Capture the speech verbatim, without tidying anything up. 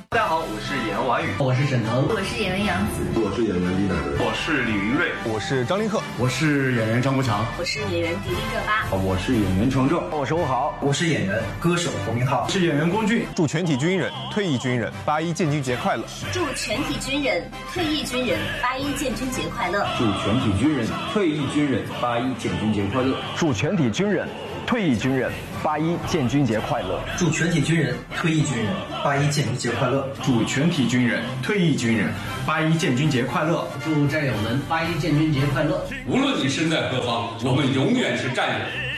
大家好，我是演员王宇， 我是沈腾， 我是演员杨紫， 我是演员李乃文， 我是李云瑞， 我是张凌赫， 我是演员张国强， 我是演员迪丽热巴， 我是演员程正， 我是吴豪， 我是演员歌手侯明昊， 我是演员龚俊。 祝全体军人、退役军人八一建军节快乐！ 祝全体军人、退役军人八一建军节快乐！ 祝全体军人、退役军人八一建军节快乐！ 祝全体军人、退役军人八一建军节快乐！ 祝全体军人、退役军人八一建军节快乐！ 祝全体军人、退役军人八一建军节快乐！ 祝战友们八一建军节快乐！ 无论你身在何方，我们永远是战友。